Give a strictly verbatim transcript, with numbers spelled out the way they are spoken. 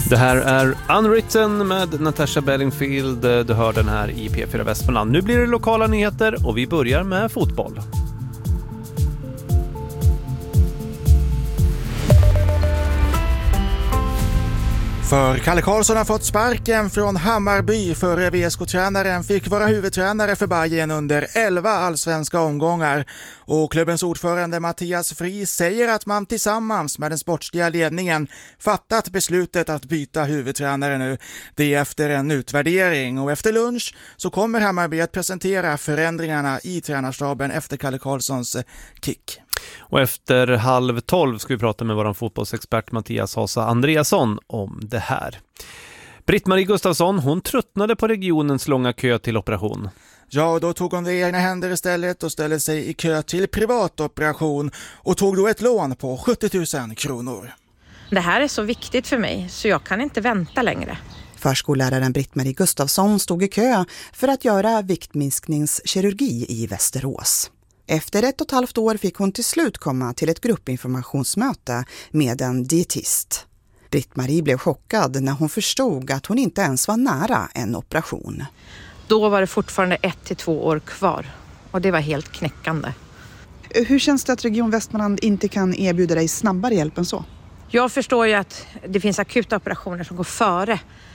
Det här är Unwritten med Natasha Bellingfield. Du hör den här i P fyra Västmanland. Nu blir det lokala nyheter och vi börjar med fotboll. För Kalle Karlsson har fått sparken från Hammarby. Förre V S K-tränaren fick vara huvudtränare för Bayern under elva allsvenska omgångar. Och klubbens ordförande Mattias Fries säger att man tillsammans med den sportsliga ledningen fattat beslutet att byta huvudtränare nu. Det är efter en utvärdering, och efter lunch så kommer Hammarby att presentera förändringarna i tränarstaben efter Kalle Karlssons kick. Och efter halv tolv ska vi prata med vår fotbollsexpert Mattias Hasa Andreasson om det här. Britt-Marie Gustafsson, hon tröttnade på regionens långa kö till operation. Ja, och då tog hon det i egna händer istället och ställde sig i kö till privatoperation och tog då ett lån på sjuttio tusen kronor. Det här är så viktigt för mig så jag kan inte vänta längre. Förskolläraren Britt-Marie Gustafsson stod i kö för att göra viktminskningskirurgi i Västerås. Efter ett och ett halvt år fick hon till slut komma till ett gruppinformationsmöte med en dietist. Britt-Marie blev chockad när hon förstod att hon inte ens var nära en operation. Då var det fortfarande ett till två år kvar och det var helt knäckande. Hur känns det att Region Västmanland inte kan erbjuda dig snabbare hjälp än så? Jag förstår ju att det finns akuta operationer som går före